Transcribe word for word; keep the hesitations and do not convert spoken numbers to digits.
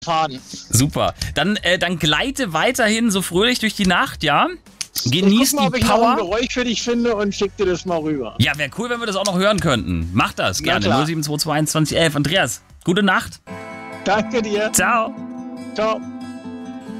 Faden. Super. Dann, äh, dann gleite weiterhin so fröhlich durch die Nacht, ja? Genieß ich guck mal, ob die ich noch ein Power. Geräusch für dich finde und schick dir das mal rüber. Ja, wäre cool, wenn wir das auch noch hören könnten. Mach das Na gerne. klar. null sieben zwei zwei eins zwei eins elf. Andreas, gute Nacht. Danke dir. Ciao. Ciao.